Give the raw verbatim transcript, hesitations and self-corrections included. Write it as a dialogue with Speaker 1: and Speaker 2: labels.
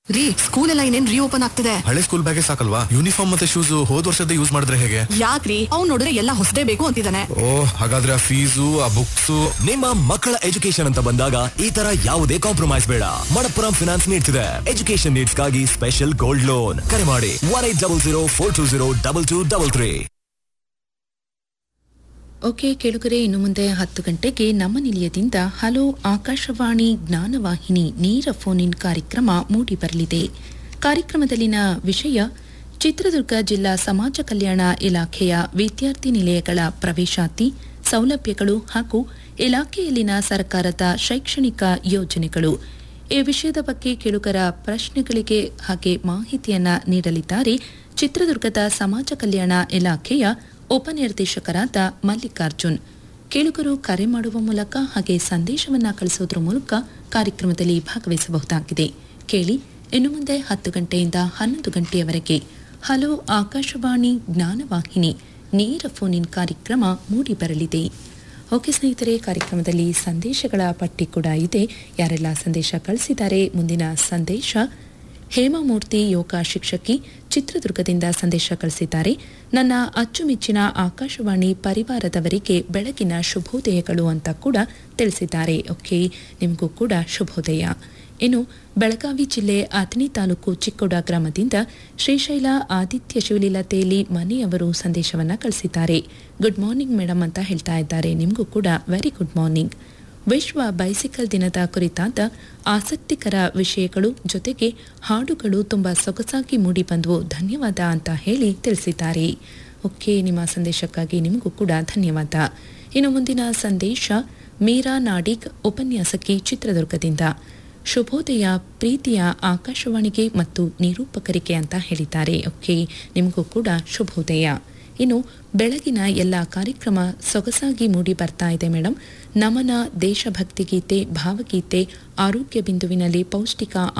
Speaker 1: ರೀ, ಸ್ಕೂಲ್ ಎಲ್ಲ ಇನ್ನೇನ್ ರೀಓಪನ್ ಆಗ್ತಿದೆ.
Speaker 2: ಹಳೆ ಸ್ಕೂಲ್ ಬ್ಯಾಗೇ ಸಾಕಲ್ವಾ? ಯೂನಿಫಾರ್ಮ್ ಮತ್ತೆ ಶೂಸ್ ಹೋದ್ ವರ್ಷದ ಯೂಸ್ ಮಾಡಿದ್ರೆ ಹೇಗೆ?
Speaker 1: ಯಾಕ್ರಿ, ಅವ್ನು ನೋಡಿದ್ರೆ ಎಲ್ಲ ಹೊಸದೇ ಬೇಕು ಅಂತಿದ್ದಾನೆ.
Speaker 2: ಓ, ಹಾಗಾದ್ರೆ ಆ ಫೀಸು ಆ ಬುಕ್ಸ್.
Speaker 3: ನಿಮ್ಮ ಮಕ್ಕಳ ಎಜುಕೇಶನ್ ಅಂತ ಬಂದಾಗ ಈ ತರ ಯಾವುದೇ ಕಾಂಪ್ರಮೈಸ್ ಬೇಡ. ಮಣಪ್ಪುರಂ ಫಿನಾನ್ಸ್ ನೀಡ್ತಿದೆ ಎಜುಕೇಶನ್ ನೀಡ್ಸ್ ಗಾಗಿ ಸ್ಪೆಷಲ್ ಗೋಲ್ಡ್ ಲೋನ್. ಕರೆ ಮಾಡಿ one eight double zero four two zero double two double three.
Speaker 4: Okay ಕೇಳುಗರೆ, ಇನ್ನು ಮುಂದೆ ಹತ್ತು ಗಂಟೆಗೆ ನಮ್ಮ ನಿಲಯದಿಂದ ಹಲೋ ಆಕಾಶವಾಣಿ ಜ್ಞಾನವಾಹಿನಿ ನೇರ ಫೋನ್ ಇನ್ ಕಾರ್ಯಕ್ರಮ ಮೂಡಿ ಬರಲಿದೆ. ಕಾರ್ಯಕ್ರಮದಲ್ಲಿನ ವಿಷಯ ಚಿತ್ರದುರ್ಗ ಜಿಲ್ಲಾ ಸಮಾಜ ಕಲ್ಯಾಣ ಇಲಾಖೆಯ ವಿದ್ಯಾರ್ಥಿ ನಿಲಯಗಳ ಪ್ರವೇಶಾತಿ ಸೌಲಭ್ಯಗಳು ಹಾಗೂ ಇಲಾಖೆಯಲ್ಲಿನ ಸರ್ಕಾರದ ಶೈಕ್ಷಣಿಕ ಯೋಜನೆಗಳು. ಈ ವಿಷಯದ ಬಗ್ಗೆ ಕೇಳುಗರ ಪ್ರಶ್ನೆಗಳಿಗೆ ಹಾಗೆ ಮಾಹಿತಿಯನ್ನ ನೀಡಲಿದ್ದಾರೆ ಚಿತ್ರದುರ್ಗದ ಸಮಾಜ ಕಲ್ಯಾಣ ಇಲಾಖೆಯ ಉಪನಿರ್ದೇಶಕರಾದ ಮಲ್ಲಿಕಾರ್ಜುನ್. ಕೇಳುಗರು ಕರೆ ಮಾಡುವ ಮೂಲಕ ಹಾಗೆ ಸಂದೇಶವನ್ನ ಕಳಿಸುವುದರ ಮೂಲಕ ಕಾರ್ಯಕ್ರಮದಲ್ಲಿ ಭಾಗವಹಿಸಬಹುದಾಗಿದೆ. ಕೇಳಿ, ಇನ್ನು ಮುಂದೆ ಹತ್ತು ಗಂಟೆಯಿಂದ ಹನ್ನೊಂದು ಗಂಟೆಯವರೆಗೆ ಹಲೋ ಆಕಾಶವಾಣಿ ಜ್ಞಾನವಾಹಿನಿ ನೇರ ಫೋನ್ ಇನ್ ಕಾರ್ಯಕ್ರಮ ಮೂಡಿ ಬರಲಿದೆ. ಓಕೆ ಸ್ನೇಹಿತರೆ, ಕಾರ್ಯಕ್ರಮದಲ್ಲಿ ಸಂದೇಶಗಳ ಪಟ್ಟಿ ಕೂಡ ಇದೆ. ಯಾರೆಲ್ಲ ಸಂದೇಶ ಕಳಿಸಿದ್ದಾರೆ? ಮುಂದಿನ ಸಂದೇಶ ಹೇಮಾಮೂರ್ತಿ ಯೋಗ ಶಿಕ್ಷಕಿ ಚಿತ್ರದುರ್ಗದಿಂದ ಸಂದೇಶ ಕಳಿಸಿದ್ದಾರೆ. ನನ್ನ ಅಚ್ಚುಮೆಚ್ಚಿನ ಆಕಾಶವಾಣಿ ಪರಿವಾರದವರಿಗೆ ಬೆಳಗಿನ ಶುಭೋದಯಗಳು ಅಂತ ಕೂಡ ತಿಳಿಸಿದ್ದಾರೆ. ಓಕೆ, ನಿಮಗೂ ಕೂಡ ಶುಭೋದಯ. ಇನ್ನು ಬೆಳಗಾವಿ ಜಿಲ್ಲೆ ಅಥಣಿ ತಾಲೂಕು ಚಿಕ್ಕೋಡ ಗ್ರಾಮದಿಂದ ಶ್ರೀಶೈಲ ಆದಿತ್ಯ ಶಿವಲೀಲತೆಯಲ್ಲಿ ಮನೆಯವರು ಸಂದೇಶವನ್ನ ಕಳಿಸಿದ್ದಾರೆ. ಗುಡ್ ಮಾರ್ನಿಂಗ್ ಮೇಡಮ್ ಅಂತ ಹೇಳ್ತಾ ಇದ್ದಾರೆ. ನಿಮಗೂ ಕೂಡ ವೆರಿ ಗುಡ್ ಮಾರ್ನಿಂಗ್. ವಿಶ್ವ ಬೈಸಿಕಲ್ ದಿನದ ಕುರಿತಾದ ಆಸಕ್ತಿಕರ ವಿಷಯಗಳು ಜೊತೆಗೆ ಹಾಡುಗಳು ತುಂಬ ಸೊಗಸಾಗಿ ಮೂಡಿ ಬಂದವು, ಧನ್ಯವಾದ ಅಂತ ಹೇಳಿ ತಿಳಿಸಿದ್ದಾರೆ. ಓಕೆ, ನಿಮ್ಮ ಸಂದೇಶಕ್ಕಾಗಿ ನಿಮಗೂ ಕೂಡ ಧನ್ಯವಾದ. ಇನ್ನು ಮುಂದಿನ ಸಂದೇಶ ಮೀರಾ ನಾಡಿಗ್ ಉಪನ್ಯಾಸಕಿ ಚಿತ್ರದುರ್ಗದಿಂದ ಶುಭೋದಯ ಪ್ರೀತಿಯ ಆಕಾಶವಾಣಿಗೆ ಮತ್ತು ನಿರೂಪಕರಿಗೆ ಅಂತ ಹೇಳಿದ್ದಾರೆ. ಓಕೆ, ನಿಮಗೂ ಕೂಡ ಶುಭೋದಯ. ಇನ್ನು ಬೆಳಗಿನ ಎಲ್ಲ ಕಾರ್ಯಕ್ರಮ ಸೊಗಸಾಗಿ ಮೂಡಿ ಬರ್ತಾ ಇದೆ ಮೇಡಮ್. ನಮನ, ದೇಶಭಕ್ತಿ ಗೀತೆ, ಭಾವಗೀತೆ, ಆರೋಗ್ಯ ಬಿಂದುವಿನಲ್ಲಿ ಪೌಷ್ಟಿಕ